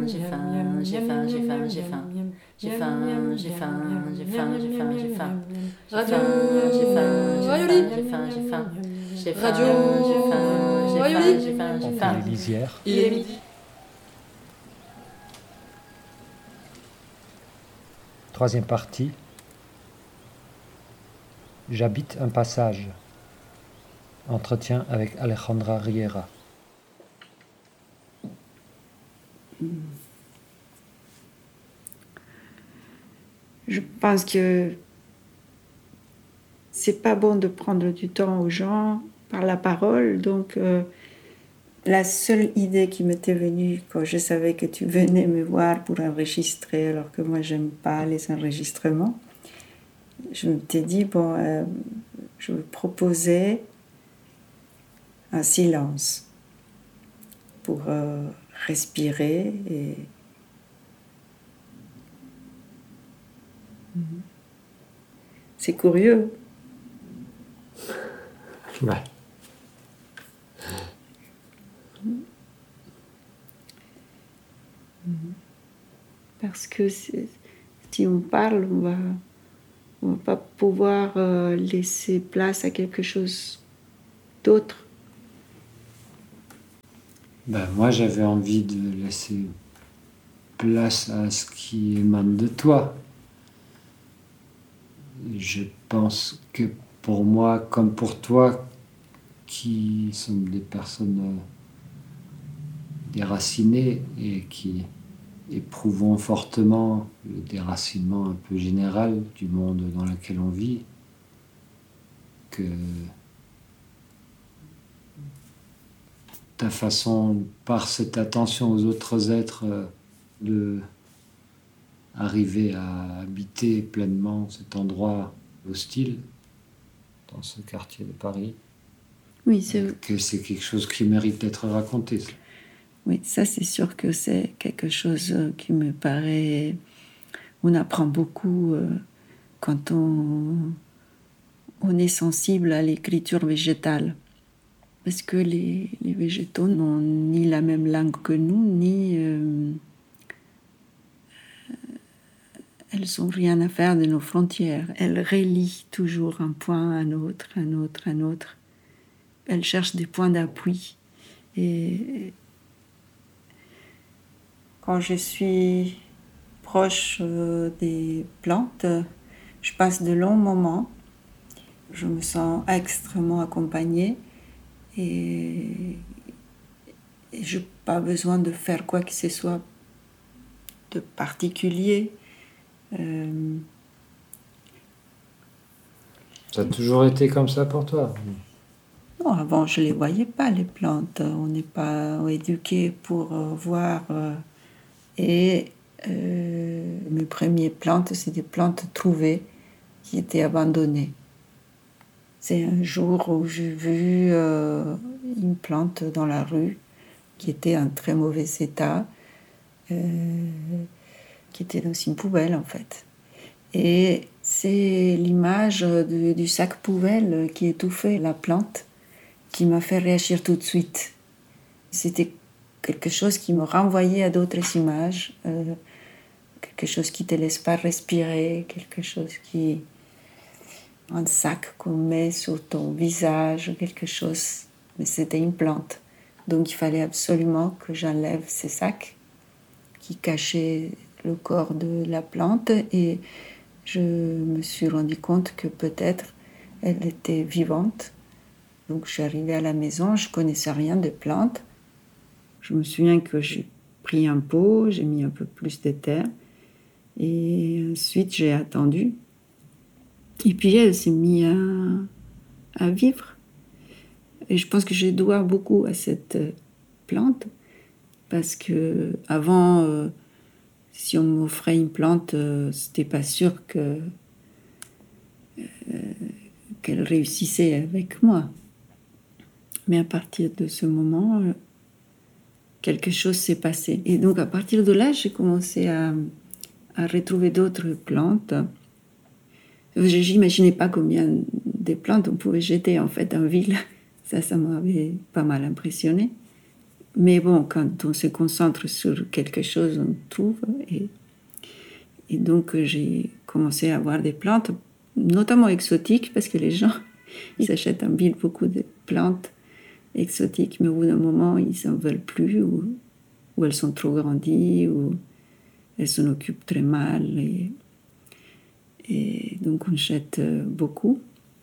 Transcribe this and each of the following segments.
j'ai faim, j'ai faim, j'ai faim, j'ai faim. J'ai faim, j'ai faim, j'ai faim, j'ai faim, j'ai faim. Radio Rayoli. J'ai faim, j'ai faim, j'ai faim. Radio Rayoli. J'ai faim, j'ai On faim. fait les lisières. Il est midi. Troisième partie. J'habite un passage. Entretien avec Alejandra Riera. Je pense que c'est pas bon de prendre du temps aux gens par la parole. Donc, la seule idée qui m'était venue quand je savais que tu venais me voir pour enregistrer, alors que moi, j'aime pas les enregistrements, je m'étais dit, bon, je vais proposer un silence pour respirer et c'est curieux. Ouais. Parce que si on parle, on va pas pouvoir laisser place à quelque chose d'autre. Ben, moi, j'avais envie de laisser place à ce qui émane de toi. Je pense que pour moi, comme pour toi, qui sommes des personnes déracinées et qui éprouvons fortement le déracinement un peu général du monde dans lequel on vit, que ta façon, par cette attention aux autres êtres, de arriver à habiter pleinement cet endroit hostile dans ce quartier de Paris, Oui, que c'est quelque chose qui mérite d'être raconté. Oui, ça c'est sûr que c'est quelque chose qui me paraît... On apprend beaucoup quand on est sensible à l'écriture végétale. Parce que les végétaux n'ont ni la même langue que nous, ni... elles n'ont rien à faire de nos frontières. Elles relient toujours un point à un autre, un autre, un autre. Elles cherchent des points d'appui. Et quand je suis proche des plantes, je passe de longs moments. Je me sens extrêmement accompagnée et je n'ai pas besoin de faire quoi que ce soit de particulier. Ça a toujours été comme ça pour toi? Non, avant, je ne les voyais pas, les plantes. On n'est pas éduqué pour voir. Et mes premières plantes, c'est des plantes trouvées qui étaient abandonnées. C'est un jour où j'ai vu une plante dans la rue qui était en très mauvais état, qui était dans une poubelle en fait. Et c'est l'image du sac poubelle qui étouffait la plante qui m'a fait réagir tout de suite. C'était quelque chose qui me renvoyait à d'autres images, quelque chose qui ne te laisse pas respirer, quelque chose qui... un sac qu'on met sur ton visage, quelque chose, mais c'était une plante. Donc il fallait absolument que j'enlève ces sacs qui cachaient le corps de la plante et je me suis rendu compte que peut-être elle était vivante. Donc je suis arrivée à la maison, je ne connaissais rien de plantes. Je me souviens que j'ai pris un pot, j'ai mis un peu plus de terre et ensuite j'ai attendu. Et puis elle s'est mise à vivre. Et je pense que je dois beaucoup à cette plante parce que avant, si on m'offrait une plante, c'était pas sûr qu'elle réussissait avec moi. Mais à partir de ce moment, quelque chose s'est passé. Et donc à partir de là, j'ai commencé à retrouver d'autres plantes. Je n'imaginais pas combien de plantes on pouvait jeter en fait en ville. Ça m'avait pas mal impressionné. Mais bon, quand on se concentre sur quelque chose, on trouve. Et donc, j'ai commencé à avoir des plantes, notamment exotiques, parce que les gens, ils achètent en ville beaucoup de plantes exotiques, mais au bout d'un moment, ils n'en veulent plus, ou elles sont trop grandies, ou elles s'en occupent très mal. Et donc, on jette beaucoup.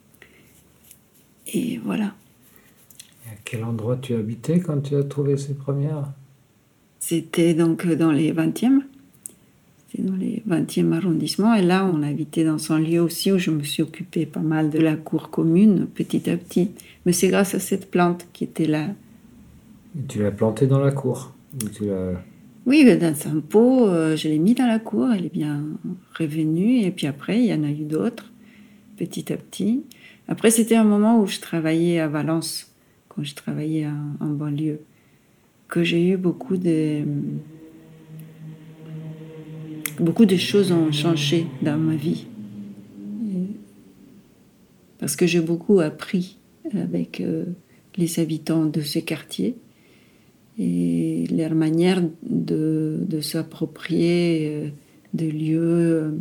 Et voilà. Et à quel endroit tu habitais quand tu as trouvé ces premières? C'était donc dans les 20e. C'était dans les 20e arrondissement. Et là, on habitait dans un lieu aussi où je me suis occupée pas mal de la cour commune, petit à petit. Mais c'est grâce à cette plante qui était là. Et tu l'as plantée dans la cour? Ou tu l'as... Oui, dans un pot, je l'ai mis dans la cour. Elle est bien revenue. Et puis après, il y en a eu d'autres, petit à petit. Après, c'était un moment où je travaillais à Valence, quand je travaillais en banlieue, que j'ai eu beaucoup de choses ont changé dans ma vie. Parce que j'ai beaucoup appris avec les habitants de ce quartier et leur manière de s'approprier des lieux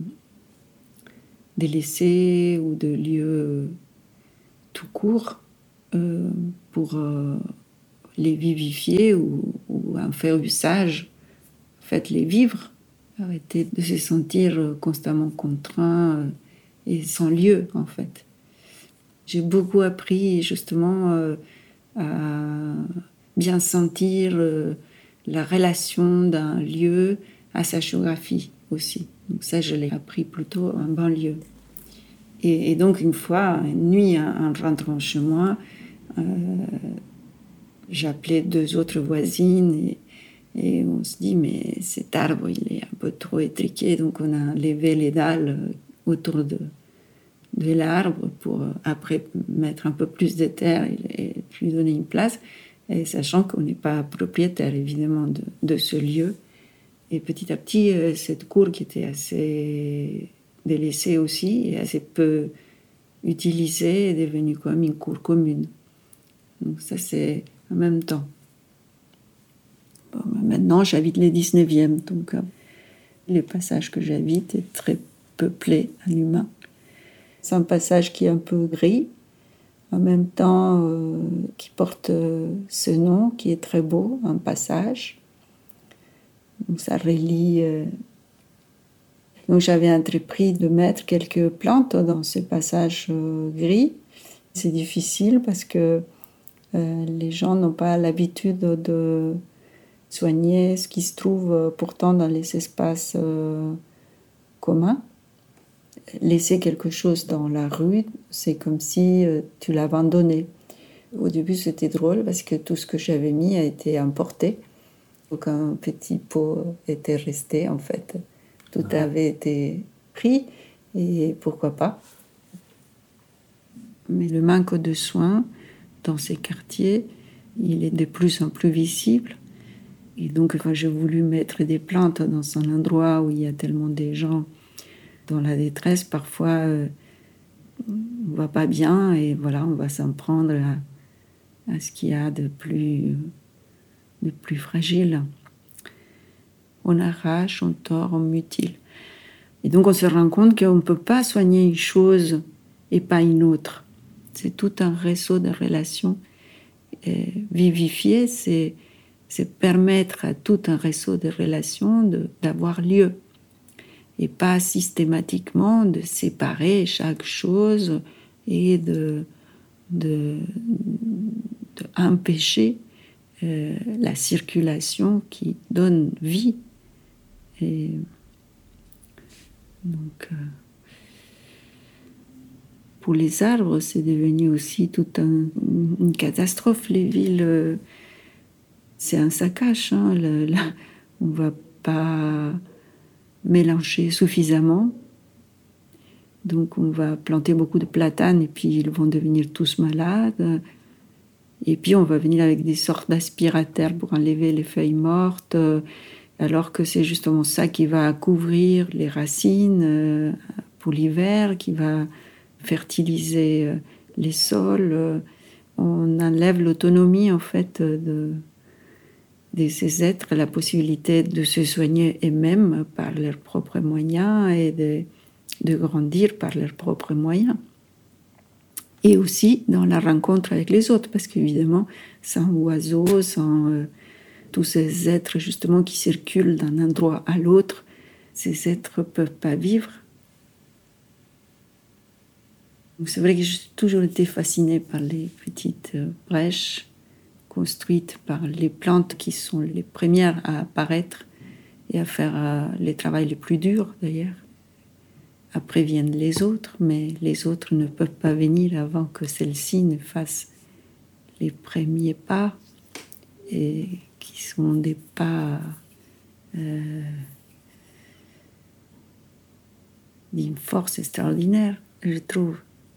délaissés ou de lieux tout court pour les vivifier ou en faire usage, en fait les vivre. Arrêter de se sentir constamment contraint et sans lieu, en fait. J'ai beaucoup appris, justement, à bien sentir la relation d'un lieu à sa géographie aussi. Donc ça, je l'ai appris plutôt en banlieue. Et donc, une fois, une nuit, en rentrant chez moi, j'appelais 2 autres voisines et on se dit, mais cet arbre, il est un peu trop étriqué. Donc, on a levé les dalles autour de l'arbre pour après mettre un peu plus de terre et lui donner une place. Et sachant qu'on n'est pas propriétaire, évidemment, de ce lieu. Et petit à petit, cette cour qui était assez délaissée aussi et assez peu utilisée est devenue comme une cour commune. Donc ça, c'est en même temps. Bon, maintenant, j'habite les 19e, donc le passage que j'habite est très peuplé en humains. C'est un passage qui est un peu gris, en même temps qui porte ce nom, qui est très beau, un passage. Donc ça relie... Donc j'avais entrepris de mettre quelques plantes dans ce passage gris. C'est difficile parce que les gens n'ont pas l'habitude de soigner ce qui se trouve pourtant dans les espaces communs. Laisser quelque chose dans la rue, c'est comme si tu l'abandonnais. Au début, c'était drôle parce que tout ce que j'avais mis a été importé. Donc un petit pot était resté, en fait. Tout avait été pris, et pourquoi pas. Mais le manque de soins dans ces quartiers, il est de plus en plus visible. Et donc, quand j'ai voulu mettre des plantes dans un endroit où il y a tellement de gens dans la détresse, parfois on va pas bien et voilà, on va s'en prendre à ce qu'il y a de plus fragile. On arrache, on tord, on mutile. Et donc on se rend compte qu'on ne peut pas soigner une chose et pas une autre. C'est tout un réseau de relations. Et vivifier, c'est permettre à tout un réseau de relations d'avoir lieu. Et pas systématiquement de séparer chaque chose et de empêcher la circulation qui donne vie. Et donc, pour les arbres, c'est devenu aussi toute une catastrophe. Les villes, c'est un saccage. Hein. Là, on ne va pas mélanger suffisamment. Donc, on va planter beaucoup de platanes et puis ils vont devenir tous malades. Et puis, on va venir avec des sortes d'aspirateurs pour enlever les feuilles mortes, alors que c'est justement ça qui va couvrir les racines pour l'hiver, qui va fertiliser les sols. On enlève l'autonomie, en fait, de ces êtres la possibilité de se soigner eux-mêmes par leurs propres moyens et de grandir par leurs propres moyens. Et aussi dans la rencontre avec les autres, parce qu'évidemment, sans oiseaux, sans tous ces êtres justement qui circulent d'un endroit à l'autre, ces êtres ne peuvent pas vivre. Donc c'est vrai que j'ai toujours été fascinée par les petites brèches construites par les plantes qui sont les premières à apparaître et à faire les travaux les plus durs d'ailleurs. Après viennent les autres, mais les autres ne peuvent pas venir avant que celles-ci ne fassent les premiers pas, et qui sont des pas d'une force extraordinaire, je trouve.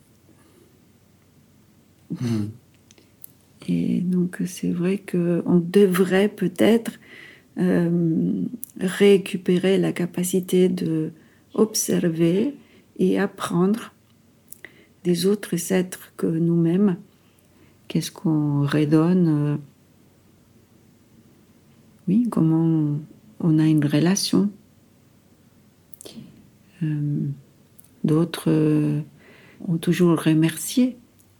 Et donc c'est vrai qu'on devrait peut-être récupérer la capacité de observer et apprendre des autres êtres que nous-mêmes. Qu'est-ce qu'on redonne, oui, comment on a une relation. D'autres ont toujours remercié.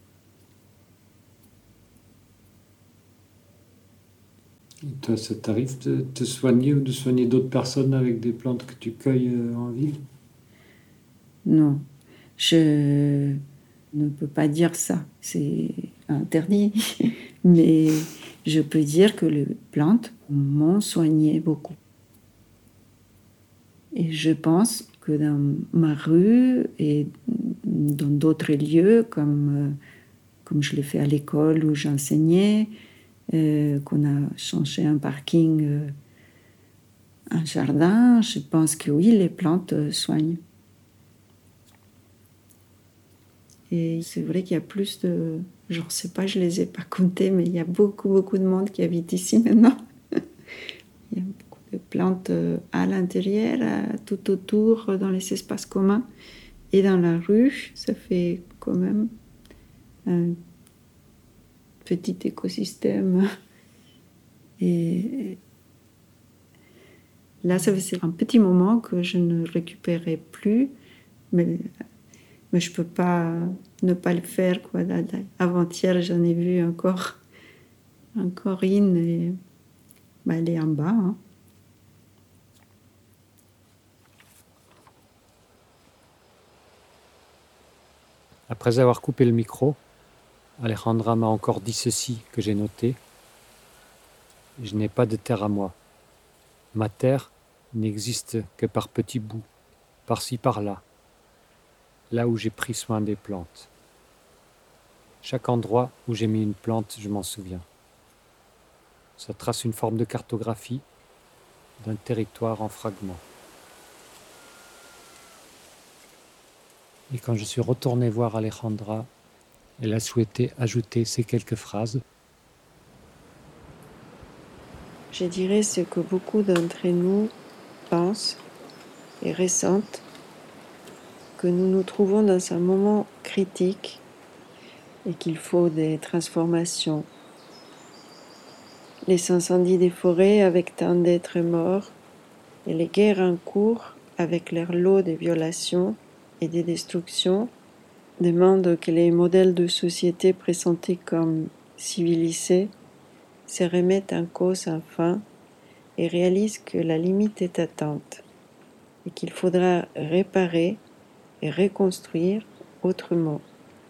Et toi, ça t'arrive de te soigner ou de soigner d'autres personnes avec des plantes que tu cueilles en ville? Non, je ne peux pas dire ça, c'est interdit. Mais je peux dire que les plantes m'ont soigné beaucoup. Et je pense que dans ma rue et dans d'autres lieux, comme je l'ai fait à l'école où j'enseignais, qu'on a changé un parking, un jardin, je pense que oui, les plantes soignent. Et c'est vrai qu'il y a plus de... Je ne sais pas, je ne les ai pas comptés, mais il y a beaucoup, beaucoup de monde qui habite ici maintenant. Il y a beaucoup de plantes à l'intérieur, tout autour, dans les espaces communs. Et dans la rue, ça fait quand même un petit écosystème. Et là, ça faisait un petit moment que je ne récupérais plus, mais je ne peux pas ne pas le faire, quoi. Avant-hier, j'en ai vu encore une, et elle est en bas. Hein. Après avoir coupé le micro, Alejandra m'a encore dit ceci que j'ai noté. Je n'ai pas de terre à moi. Ma terre n'existe que par petits bouts, par-ci par-là, là où j'ai pris soin des plantes. Chaque endroit où j'ai mis une plante, je m'en souviens. Ça trace une forme de cartographie d'un territoire en fragments. Et quand je suis retourné voir Alejandra, elle a souhaité ajouter ces quelques phrases. Je dirais ce que beaucoup d'entre nous pensent et ressentent, que nous nous trouvons dans un moment critique et qu'il faut des transformations. Les incendies des forêts avec tant d'êtres morts et les guerres en cours avec leur lot de violations et de destructions demandent que les modèles de société présentés comme civilisés se remettent en cause enfin et réalisent que la limite est atteinte et qu'il faudra réparer et reconstruire autrement.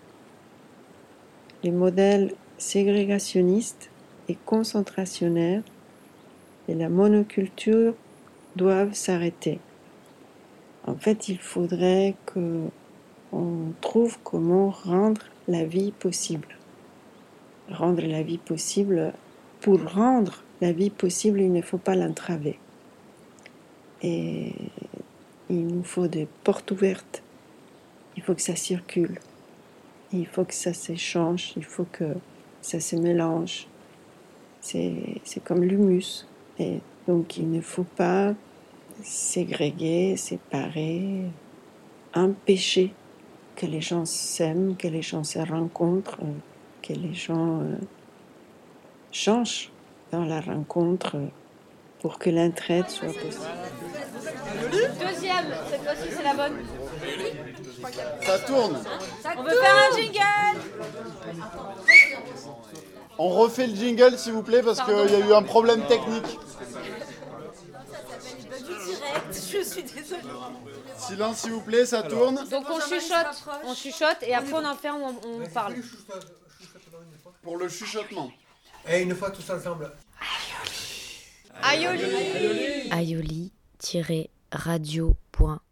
Les modèles ségrégationnistes et concentrationnaires et la monoculture doivent s'arrêter. En fait, il faudrait qu'on trouve comment rendre la vie possible. Rendre la vie possible, pour rendre la vie possible, il ne faut pas l'entraver. Et il nous faut des portes ouvertes. Il faut que ça circule. Il faut que ça s'échange. Il faut que ça se mélange. C'est comme l'humus. Et donc, il ne faut pas ségréguer, séparer, empêcher que les gens s'aiment, que les gens se rencontrent, que les gens changent. dans la rencontre pour que l'entraide soit possible. Deuxième, cette fois-ci c'est la bonne. Ça tourne. On veut faire un jingle. On refait le jingle s'il vous plaît parce qu'il y a eu un problème technique. Je suis désolée. Silence s'il vous plaît, ça tourne. Donc on chuchote et après on en fait, on parle. Pour le chuchotement. Et une fois tous ensemble. Aioli. aioli-radio.com